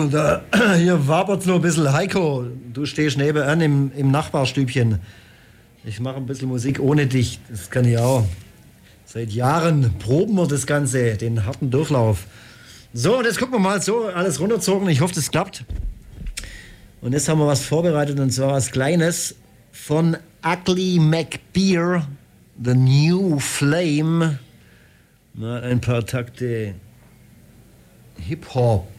Da, hier wabert's noch ein bisschen. Heiko, du stehst nebenan im Nachbarstübchen. Ich mache ein bisschen Musik ohne dich. Das kann ich auch. Seit Jahren proben wir das Ganze, den harten Durchlauf. So, und jetzt gucken wir mal so, alles runterzogen. Ich hoffe, das klappt. Und jetzt haben wir was vorbereitet, und zwar was Kleines von Ugly McBeer, The New Flame. Mal ein paar Takte Hip-Hop.